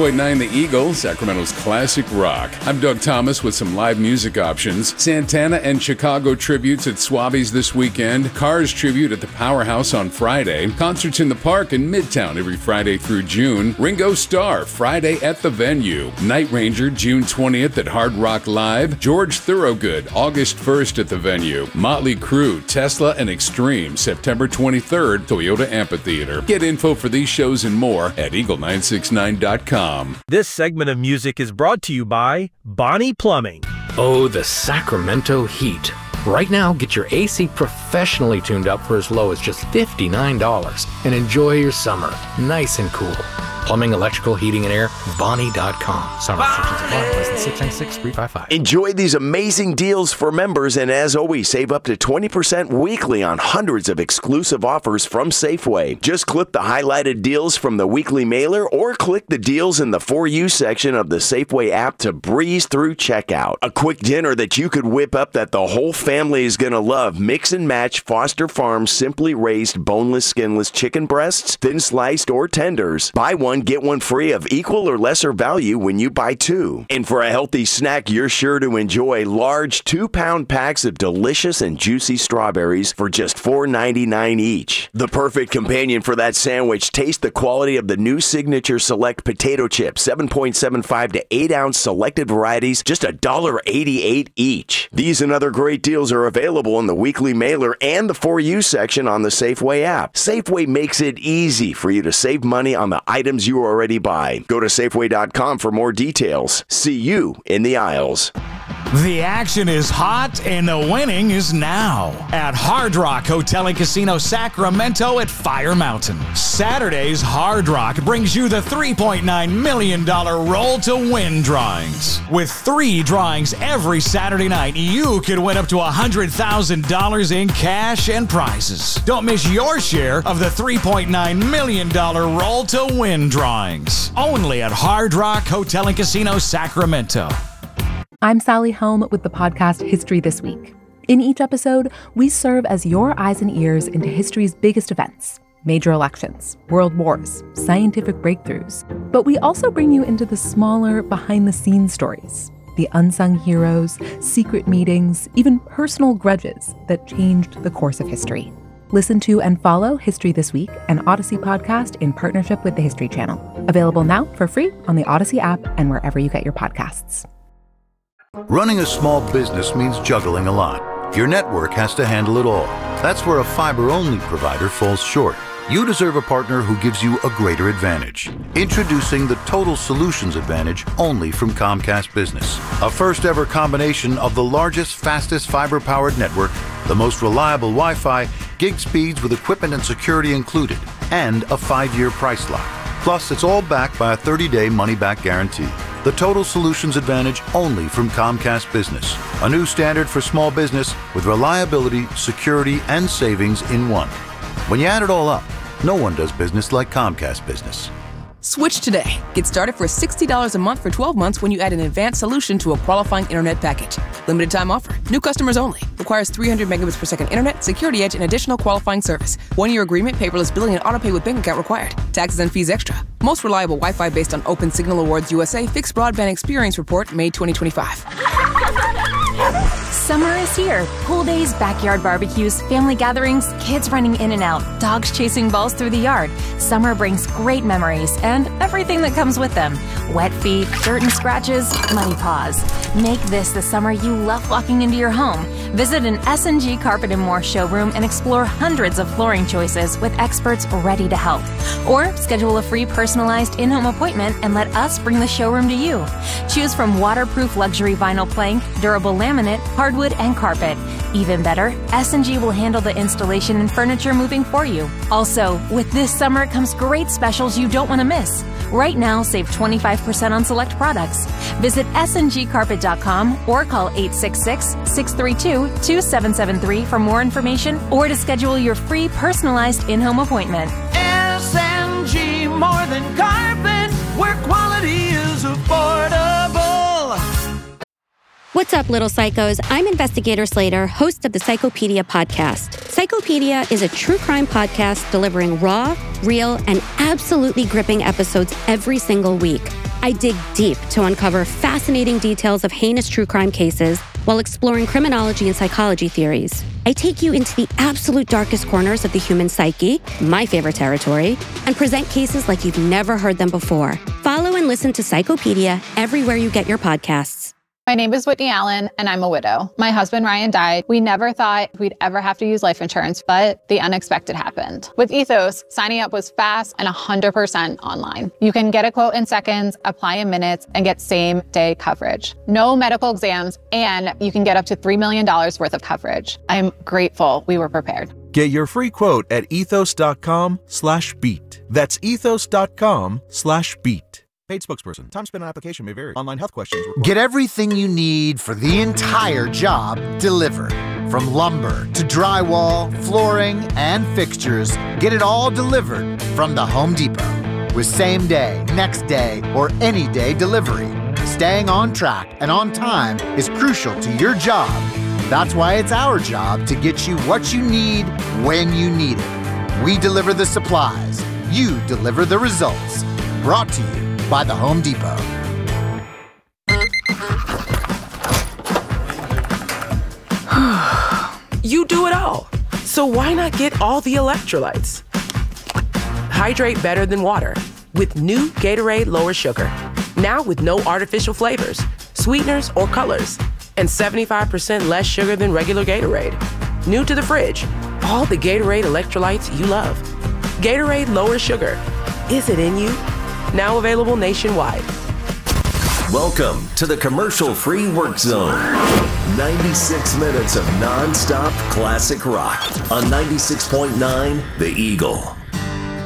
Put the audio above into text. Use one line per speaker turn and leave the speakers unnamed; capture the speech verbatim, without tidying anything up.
point nine The Eagle, Sacramento's classic rock. I'm Doug Thomas with some live music options. Santana and Chicago tributes at Swabby's this weekend. Cars tribute at the Powerhouse on Friday. Concerts in the Park in Midtown every Friday through June. Ringo Starr, Friday at the Venue. Night Ranger, June twentieth at Hard Rock Live. George Thorogood, August first at the Venue. Motley Crue, Tesla and Extreme, September twenty-third, Toyota Amphitheater. Get info for these shows and more at eagle nine six nine dot com.
This segment of music is brought to you by Bonnie Plumbing.
Oh, the Sacramento heat. Right now, get your A C professionally tuned up for as low as just fifty-nine dollars and enjoy your summer nice and cool. Plumbing, electrical, heating, and air, Bonnie dot com. Summer restrictions apply. Less than six nine six, three five five.
Enjoy these amazing deals for members, and as always, save up to twenty percent weekly on hundreds of exclusive offers from Safeway. Just click the highlighted deals from the weekly mailer or click the deals in the For You section of the Safeway app to breeze through checkout. A quick dinner that you could whip up that the whole family is going to love. Mix and match Foster Farms Simply Raised boneless, skinless chicken breasts, thin sliced or tenders. Buy one, get one free of equal or lesser value when you buy two. And for a healthy snack, you're sure to enjoy large two-pound packs of delicious and juicy strawberries for just four ninety-nine each. The perfect companion for that sandwich. Taste the quality of the new Signature Select potato chips, seven point seven five to eight ounce selected varieties, just one dollar eighty-eight each. These and other great deals are available in the weekly mailer and the For You section on the Safeway app. Safeway makes it easy for you to save money on the items you already buy. Go to Safeway dot com for more details. See you in the aisles.
The action is hot and the winning is now at Hard Rock Hotel and Casino Sacramento at Fire Mountain. Saturday's Hard Rock brings you the three point nine million dollars Roll to Win drawings. With three drawings every Saturday night, you could win up to one hundred thousand dollars in cash and prizes. Don't miss your share of the three point nine million dollars Roll to Win drawings. Only at Hard Rock Hotel and Casino Sacramento.
I'm Sally Helm with the podcast History This Week. In each episode, we serve as your eyes and ears into history's biggest events, major elections, world wars, scientific breakthroughs. But we also bring you into the smaller, behind-the-scenes stories, the unsung heroes, secret meetings, even personal grudges that changed the course of history. Listen to and follow History This Week, an Odyssey podcast in partnership with the History Channel. Available now for free on the Odyssey app and wherever you get your podcasts.
Running a small business means juggling a lot. Your network has to handle it all. That's where a fiber-only provider falls short. You deserve a partner who gives you a greater advantage. Introducing the Total Solutions Advantage only from Comcast Business. A first-ever combination of the largest, fastest fiber-powered network, the most reliable Wi-Fi, gig speeds with equipment and security included, and a five-year price lock. Plus, it's all backed by a thirty-day money-back guarantee. The Total Solutions Advantage only from Comcast Business. A new standard for small business with reliability, security, and savings in one. When you add it all up, no one does business like Comcast Business.
Switch today. Get started for sixty dollars a month for twelve months when you add an advanced solution to a qualifying internet package. Limited time offer. New customers only. Requires three hundred megabits per second internet, security edge, and additional qualifying service. One-year agreement, paperless billing, and autopay with bank account required. Taxes and fees extra. Most reliable Wi-Fi based on Open Signal Awards U S A Fixed Broadband Experience Report, May twenty twenty-five.
Summer is here. Pool days, backyard barbecues, family gatherings, kids running in and out, dogs chasing balls through the yard. Summer brings great memories and everything that comes with them. Wet feet, dirt and scratches, muddy paws. Make this the summer you love walking into your home. Visit an S and G Carpet and More showroom and explore hundreds of flooring choices with experts ready to help. Or schedule a free personalized in-home appointment and let us bring the showroom to you. Choose from waterproof luxury vinyl plank, durable laminate, hardwood, and carpet. Even better, S and G will handle the installation and furniture moving for you. Also, with this summer comes great specials you don't want to miss. Right now, save twenty-five percent on select products. Visit S N G carpet dot com or call eight six six, six three two, two seven seven three for more information or to schedule your free personalized in-home appointment.
S N G, more than carpet, where quality is affordable.
What's up, little psychos? I'm Investigator Slater, host of the Psychopedia podcast. Psychopedia is a true crime podcast delivering raw, real, and absolutely gripping episodes every single week. I dig deep to uncover fascinating details of heinous true crime cases while exploring criminology and psychology theories. I take you into the absolute darkest corners of the human psyche, my favorite territory, and present cases like you've never heard them before. Follow and listen to Psychopedia everywhere you get your podcasts.
My name is Whitney Allen, and I'm a widow. My husband, Ryan, died. We never thought we'd ever have to use life insurance, but the unexpected happened. With Ethos, signing up was fast and one hundred percent online. You can get a quote in seconds, apply in minutes, and get same-day coverage. No medical exams, and you can get up to three million dollars worth of coverage. I'm grateful we were prepared.
Get your free quote at ethos.com slash beat. That's ethos.com slash beat. Paid spokesperson. Time spent on application may vary. Online health questions. Required.
Get everything you need for the entire job delivered. From lumber to drywall, flooring, and fixtures, get it all delivered from the Home Depot. With same day, next day, or any day delivery, staying on track and on time is crucial to your job. That's why it's our job to get you what you need when you need it. We deliver the supplies. You deliver the results. Brought to you by the Home Depot.
You do it all. So why not get all the electrolytes? Hydrate better than water with new Gatorade Lower Sugar. Now with no artificial flavors, sweeteners, or colors. And seventy-five percent less sugar than regular Gatorade. New to the fridge. All the Gatorade electrolytes you love. Gatorade Lower Sugar. Is it in you? Now available nationwide.
Welcome to the commercial-free Work Zone. ninety-six minutes of non-stop classic rock on ninety-six point nine The Eagle.